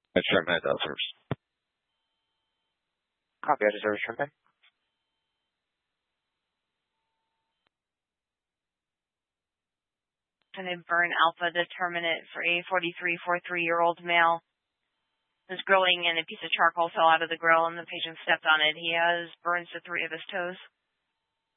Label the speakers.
Speaker 1: Let's try my first.
Speaker 2: Copy, I deserve a short time.
Speaker 3: And a burn alpha determinant for a 43-year-old male. His grilling and a piece of charcoal fell out of the grill and the patient stepped on it. He has burns to 3 of his toes.